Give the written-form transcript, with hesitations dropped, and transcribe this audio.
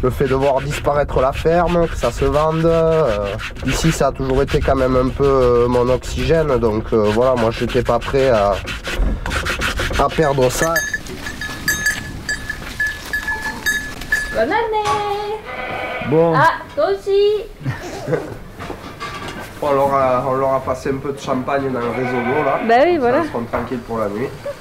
le fait de voir disparaître la ferme, que ça se vende. Ici ça a toujours été quand même un peu mon oxygène, donc voilà, moi j'étais pas prêt à perdre ça. Bonne année. Bon. Ah, toi aussi. On leur a passé un peu de champagne dans le réseau d'eau là. Bah oui, Comme ça, voilà. ils seront tranquilles pour la nuit.